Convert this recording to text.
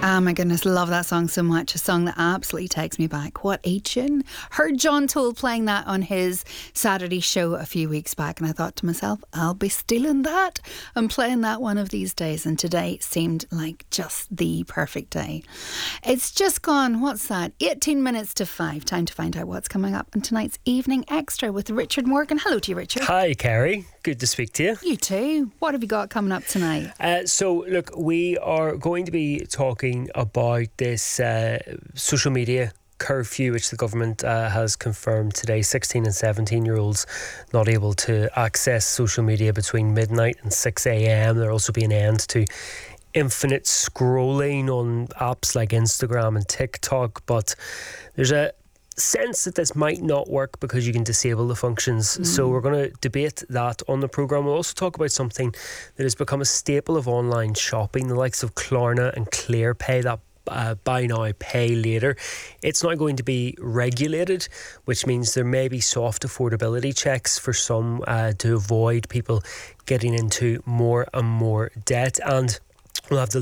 Oh my goodness, love that song so much. A song that absolutely takes me back. What a tune. Heard John Toole playing that on his Saturday show a few weeks back, and I thought to myself, I'll be stealing that and playing that one of these days. And today seemed like just the perfect day. It's just gone, what's that, 18 minutes to 5. Time to find out what's coming up in tonight's Evening Extra with Richard Morgan. Hello to you, Richard. Hi, Kerry. Good to speak to you. You too. What have you got coming up tonight? So, look, we are going to be talking about this social media curfew which the government has confirmed today. 16 and 17-year-olds not able to access social media between midnight and 6 a.m. There'll also be an end to infinite scrolling on apps like Instagram and TikTok, but there's a sense that this might not work because you can disable the functions. So we're going to debate that on the programme. We'll also talk about something that has become a staple of online shopping, the likes of Klarna and ClearPay, that buy now, pay later. It's not going to be regulated, which means there may be soft affordability checks for some to avoid people getting into more and more debt. And we'll have the